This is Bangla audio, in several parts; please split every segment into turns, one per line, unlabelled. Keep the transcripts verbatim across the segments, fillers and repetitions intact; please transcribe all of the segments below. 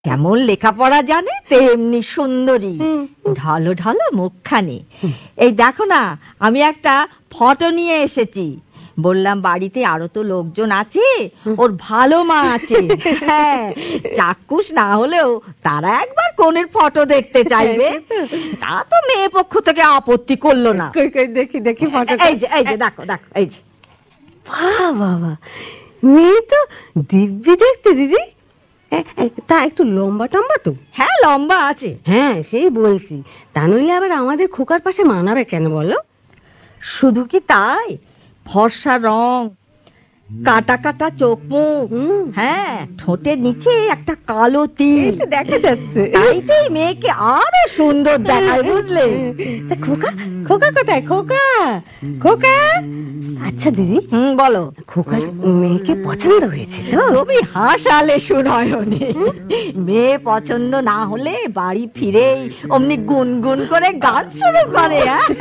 যেমন লেখাপড়া জানে তেমনি সুন্দরী, ঢালো ঢালো মুখখানি। এই দেখো না, আমি একটা ফটো নিয়ে এসেছি। বললাম বাড়িতে আরো তো লোকজন আছে, ওর ভালো মা আছে, হ্যাঁ চাক্ষুষ না হলেও তারা একবার কোনের ফটো দেখতে চাইবে। তা তো মেয়ে পক্ষ থেকে আপত্তি করলো না।
দেখি দেখি ফটো।
এই যে এই যে দেখো দেখো, এই যে
বাবা, মেয়ে তো দিব্যি দেখতে দিদি। তা একটু লম্বা টম্বা তো?
হ্যাঁ লম্বা আছে।
হ্যাঁ সেই বলছি, তা নইলে আবার আমাদের খোকার পাশে মানাবে কেন বলো?
শুধু কি তাই, ফর্সা রং, কাটা কাটা চোখ মুখ, হ্যাঁ ঠোঁটের নিচে একটা কালো তিল
দেখা যাচ্ছে,
তাইতেই মেয়েকে আরো সুন্দর দেখায়, বুঝলে?
তা খোকা, খোকা কোথায়? খোকা, খোকা। আচ্ছা দিদি,
হুম বলো।
খোকার মেয়েকে পছন্দ হয়েছে তো?
তুমি হাসালে সুনয়নী। মেয়ে পছন্দ না হলে বাড়ি ফিরেই অমনি গুনগুন করে গান শুরু করে।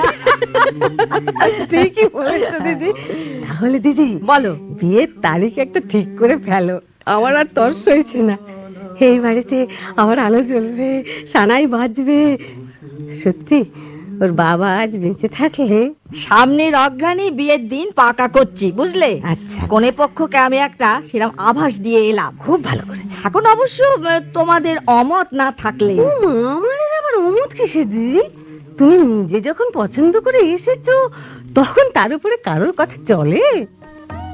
ঠিকই বলেছো দিদি। তাহলে দিদি
বলো,
বিয়ের তারিখ একটা ঠিক করে ফেলো, আমার আর তর্স হয়েছে না। এই বাড়িতে আমার আলো জ্বলবে, সানাই বাজবে। সত্যি ওর বাবা আজ বেঁচে থাকলে
সামনের অজ্ঞানী বিয়ের দিন পাকা করছি, বুঝলে?
আচ্ছা,
কোনে পক্ষকে আমি একটা সেরকম আভাস দিয়ে এলাম।
খুব ভালো করেছে।
এখন অবশ্য তোমাদের অমত না থাকলে।
আমাদের আবার অমত কিসে দিদি? তুমি নিজে যখন পছন্দ করে এসেছো তখন তার উপরে কারোর কথা চলে?